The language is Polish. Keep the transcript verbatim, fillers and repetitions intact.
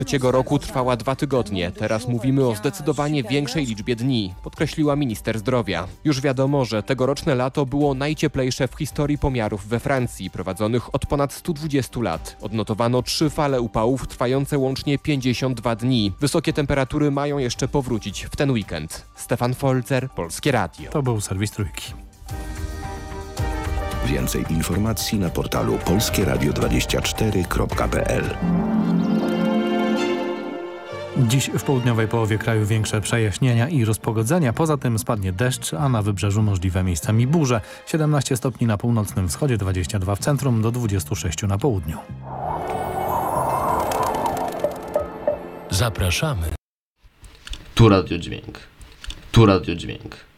Trzeciego roku trwała dwa tygodnie. Teraz mówimy o zdecydowanie większej liczbie dni, podkreśliła minister zdrowia. Już wiadomo, że tegoroczne lato było najcieplejsze w historii pomiarów we Francji, prowadzonych od ponad stu dwudziestu lat. Odnotowano trzy fale upałów trwające łącznie pięćdziesiąt dwa dni. Wysokie temperatury mają jeszcze powrócić w ten weekend. Stefan Folzer, Polskie Radio. To był serwis Trójki. Więcej informacji na portalu polskie radio dwadzieścia cztery kropka p l. Dziś w południowej połowie kraju większe przejaśnienia i rozpogodzenia. Poza tym spadnie deszcz, a na wybrzeżu możliwe miejscami burze. siedemnaście stopni na północnym wschodzie, dwadzieścia dwa w centrum, do dwudziestu sześciu na południu. Zapraszamy. Tu Radio Dźwięk. Tu Radio Dźwięk.